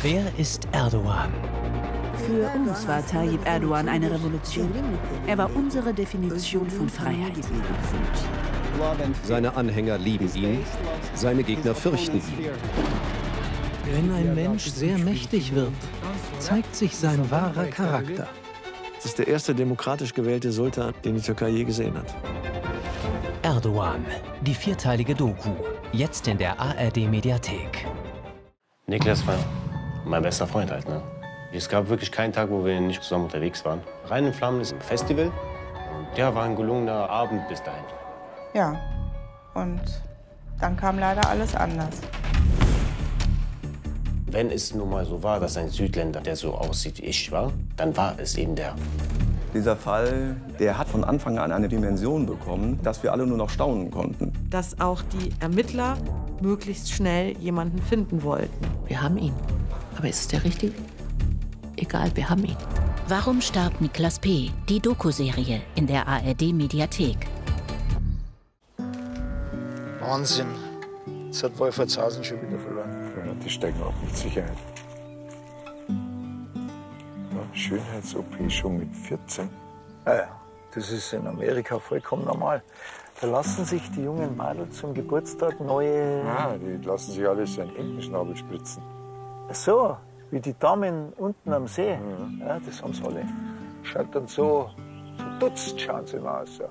Wer ist Erdogan? Für uns war Tayyip Erdogan eine Revolution. Er war unsere Definition von Freiheit. Seine Anhänger lieben ihn, seine Gegner fürchten ihn. Wenn ein Mensch sehr mächtig wird, zeigt sich sein wahrer Charakter. Das ist der erste demokratisch gewählte Sultan, den die Türkei je gesehen hat. Erdogan, die vierteilige Doku, jetzt in der ARD-Mediathek. Niklas war mein bester Freund halt, ne? Es gab wirklich keinen Tag, wo wir nicht zusammen unterwegs waren. Rhein in Flammen ist ein Festival und der war ein gelungener Abend bis dahin. Ja, und dann kam leider alles anders. Wenn es nun mal so war, dass ein Südländer, der so aussieht wie ich war, dann war es eben der. Dieser Fall, der hat von Anfang an eine Dimension bekommen, dass wir alle nur noch staunen konnten. Dass auch die Ermittler möglichst schnell jemanden finden wollten. Wir haben ihn. Aber ist es der Richtige? Egal, wir haben ihn. Warum starb Niklas P.? Die Doku-Serie in der ARD-Mediathek. Wahnsinn. Jetzt hat Wolfertshausen schon wieder verloren. Ja, die steigen auf mit Sicherheit. Ja, Schönheits-OP schon mit 14. Ja, das ist in Amerika vollkommen normal. Da lassen sich die jungen Mädels zum Geburtstag neue... Ah, die lassen sich alles in den Entenschnabel spritzen. Ach so, wie die Damen unten am See. Ja, das haben sie alle. Schaut dann so dutzt schauen sie immer aus. Ja.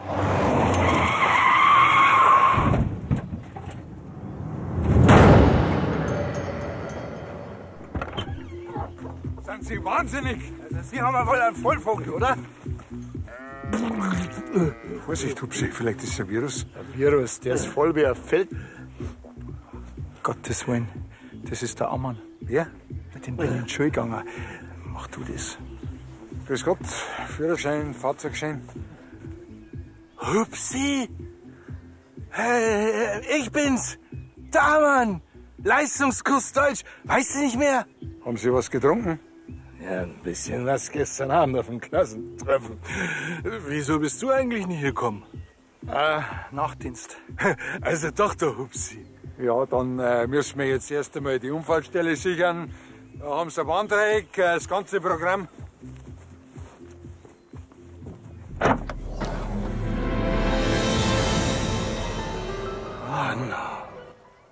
Sind Sie wahnsinnig? Also Sie haben ja wohl einen Vollvogel, oder? Vorsicht, Hupsi, vielleicht ist es ein Virus. Ein Virus, der ist voll wie ein Feld. Gottes Willen, das ist der Ammann. Wer? Mit dem bin ich in die Schule gegangen. Mach du das. Grüß Gott, Führerschein, Fahrzeugschein. Hupsi! Ich bin's! Der Ammann! Leistungskurs Deutsch! Weißt du nicht mehr? Haben Sie was getrunken? Ja, ein bisschen was gestern Abend auf dem Klassentreffen. Wieso bist du eigentlich nicht gekommen? Nachtdienst. Also doch der Hupsi. Ja, dann müssen wir jetzt erst einmal die Unfallstelle sichern. Da haben Sie ein Warndreieck, das ganze Programm. Oh, no.